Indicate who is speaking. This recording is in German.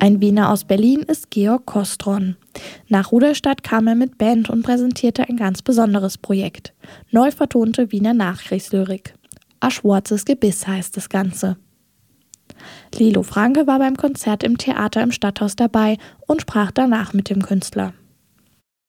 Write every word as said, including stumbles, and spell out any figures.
Speaker 1: Ein Wiener aus Berlin ist Georg Kostron. Nach Rudolstadt kam er mit Band und präsentierte ein ganz besonderes Projekt. Neu vertonte Wiener Nachkriegslyrik. A schwarzes Gebiss heißt das Ganze. Lilo Franke war beim Konzert im Theater im Stadthaus dabei und sprach danach mit dem Künstler.